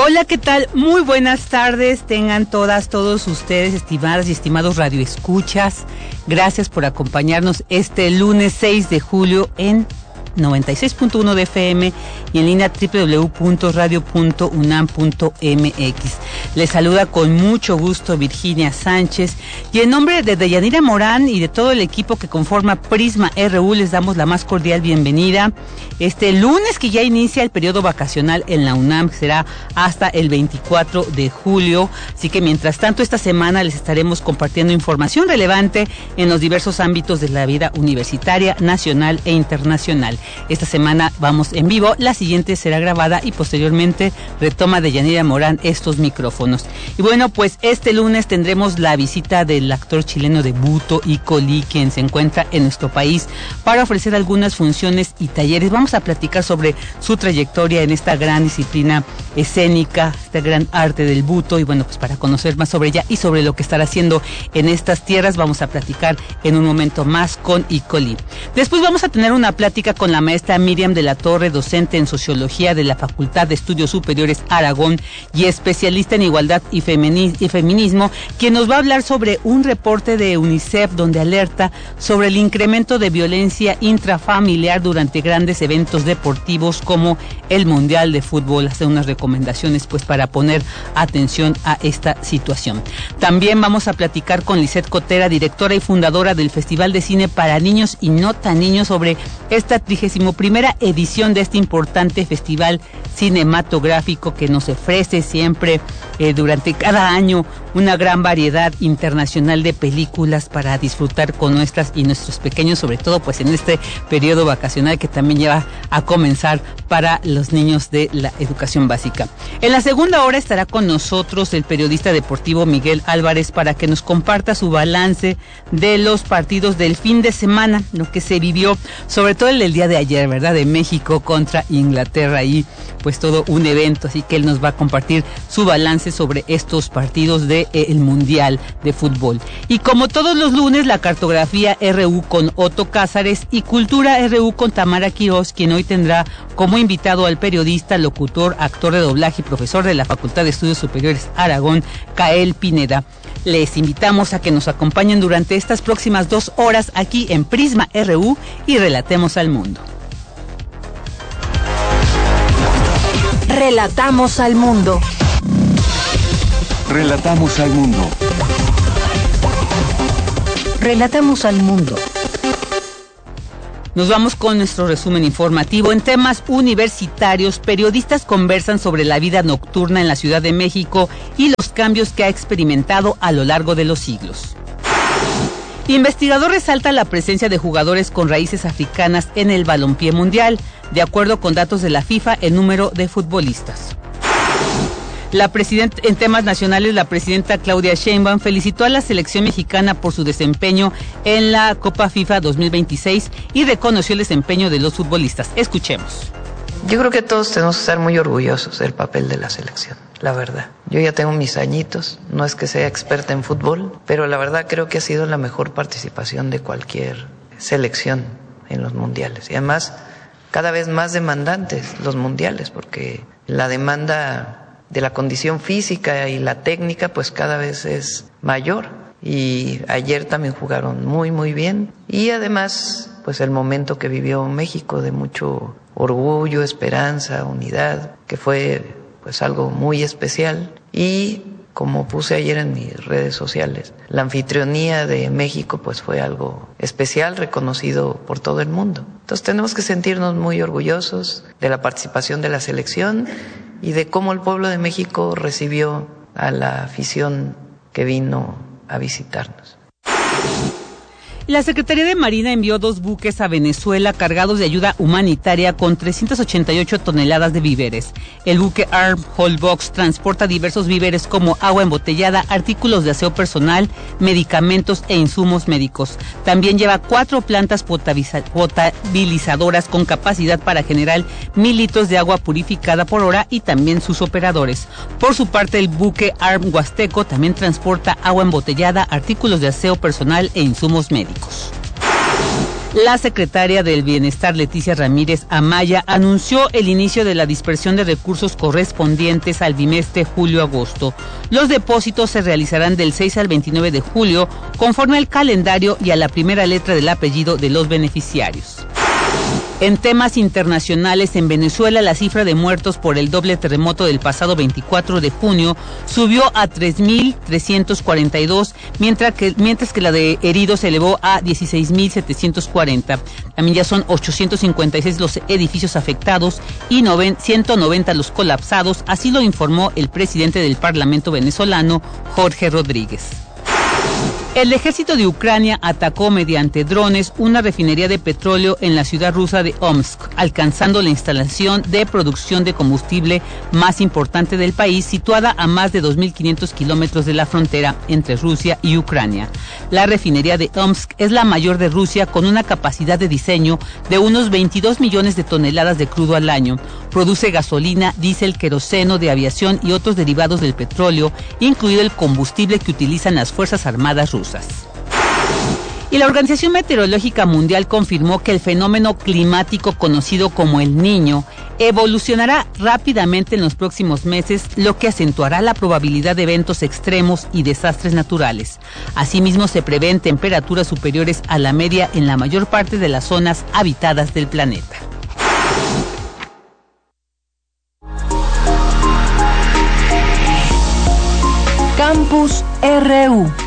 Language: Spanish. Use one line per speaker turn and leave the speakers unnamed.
Hola, ¿qué tal? Muy buenas tardes, tengan todos ustedes, estimadas y estimados radioescuchas. Gracias por acompañarnos este lunes 6 de julio en 96.1 de FM y en línea www.radio.unam.mx. Les saluda con mucho gusto Virginia Sánchez y en nombre de Deyanira Morán y de todo el equipo que conforma Prisma RU les damos la más cordial bienvenida. Este lunes que ya inicia el periodo vacacional en la UNAM, que será hasta el 24 de julio, así que mientras tanto esta semana les estaremos compartiendo información relevante en los diversos ámbitos de la vida universitaria, nacional e internacional. Esta semana vamos en vivo, la siguiente será grabada y posteriormente retoma Deyanira Morán estos micrófonos. Y bueno, pues este lunes tendremos la visita del actor chileno de Buto Icoli, quien se encuentra en nuestro país para ofrecer algunas funciones y talleres. Vamos a platicar sobre su trayectoria en esta gran disciplina escénica, este gran arte del Buto, y bueno, pues para conocer más sobre ella y sobre lo que estará haciendo en estas tierras, vamos a platicar en un momento más con Icoli. Después vamos a tener una plática con la maestra Miriam de la Torre, docente en Sociología de la Facultad de Estudios Superiores Aragón y especialista en igualdad y feminismo, quien nos va a hablar sobre un reporte de UNICEF donde alerta sobre el incremento de violencia intrafamiliar durante grandes eventos deportivos como el Mundial de Fútbol. Hace unas recomendaciones pues para poner atención a esta situación. También vamos a platicar con Lisette Cotera, directora y fundadora del Festival de Cine para Niños y No Tan Niños, sobre esta 31ª edición de este importante festival cinematográfico que nos ofrece siempre durante cada año una gran variedad internacional de películas para disfrutar con nuestras y nuestros pequeños, sobre todo pues en este periodo vacacional que también lleva a comenzar para los niños de la educación básica. En la segunda hora estará con nosotros el periodista deportivo Miguel Álvarez para que nos comparta su balance de los partidos del fin de semana, lo que se vivió, sobre todo el del día de ayer, ¿verdad? De México contra Inglaterra, y pues todo un evento, así que él nos va a compartir su balance sobre estos partidos del Mundial de Fútbol. Y como todos los lunes, la cartografía RU con Otto Cázares y Cultura RU con Tamara Quiroz, quien hoy tendrá como invitado al periodista, locutor, actor de doblaje y profesor de la Facultad de Estudios Superiores Aragón, Kael Pineda. Les invitamos a que nos acompañen durante estas próximas 2 horas aquí en Prisma RU y Relatemos al Mundo.
Relatamos al mundo.
Relatamos al mundo.
Relatamos al mundo.
Nos vamos con nuestro resumen informativo. En temas universitarios, periodistas conversan sobre la vida nocturna en la Ciudad de México y los cambios que ha experimentado a lo largo de los siglos. Investigador resalta la presencia de jugadores con raíces africanas en el balompié mundial. De acuerdo con datos de la FIFA, el número de futbolistas. En temas nacionales, la presidenta Claudia Sheinbaum felicitó a la selección mexicana por su desempeño en la Copa FIFA 2026 y reconoció el desempeño de los futbolistas. Escuchemos.
Yo creo que todos tenemos que estar muy orgullosos del papel de la selección, la verdad. Yo ya tengo mis añitos, no es que sea experta en fútbol, pero la verdad creo que ha sido la mejor participación de cualquier selección en los mundiales. Y además, cada vez más demandantes los mundiales, porque la demanda de la condición física y la técnica pues cada vez es mayor, y ayer también jugaron muy bien, y además pues el momento que vivió México de mucho orgullo, esperanza, unidad, que fue pues algo muy especial. Y como puse ayer en mis redes sociales, la anfitrionía de México pues fue algo especial, reconocido por todo el mundo. Entonces tenemos que sentirnos muy orgullosos de la participación de la selección y de cómo el pueblo de México recibió a la afición que vino a visitarnos.
La Secretaría de Marina envió 2 buques a Venezuela cargados de ayuda humanitaria con 388 toneladas de víveres. El buque Arm Hold Box transporta diversos víveres como agua embotellada, artículos de aseo personal, medicamentos e insumos médicos. También lleva 4 plantas potabilizadoras con capacidad para generar 1,000 litros de agua purificada por hora y también sus operadores. Por su parte, el buque Arm Huasteco también transporta agua embotellada, artículos de aseo personal e insumos médicos. La secretaria del Bienestar, Leticia Ramírez Amaya, anunció el inicio de la dispersión de recursos correspondientes al bimestre julio-agosto. Los depósitos se realizarán del 6 al 29 de julio, conforme al calendario y a la primera letra del apellido de los beneficiarios. En temas internacionales, en Venezuela la cifra de muertos por el doble terremoto del pasado 24 de junio subió a 3.342, mientras que la de heridos se elevó a 16.740. También ya son 856 los edificios afectados y 190 los colapsados, así lo informó el presidente del Parlamento venezolano, Jorge Rodríguez. El ejército de Ucrania atacó mediante drones una refinería de petróleo en la ciudad rusa de Omsk, alcanzando la instalación de producción de combustible más importante del país, situada a más de 2.500 kilómetros de la frontera entre Rusia y Ucrania. La refinería de Omsk es la mayor de Rusia, con una capacidad de diseño de unos 22 millones de toneladas de crudo al año. Produce gasolina, diésel, queroseno de aviación y otros derivados del petróleo, incluido el combustible que utilizan las Fuerzas Armadas rusas. Y la Organización Meteorológica Mundial confirmó que el fenómeno climático conocido como el Niño evolucionará rápidamente en los próximos meses, lo que acentuará la probabilidad de eventos extremos y desastres naturales. Asimismo, se prevén temperaturas superiores a la media en la mayor parte de las zonas habitadas del planeta.
Campus RU.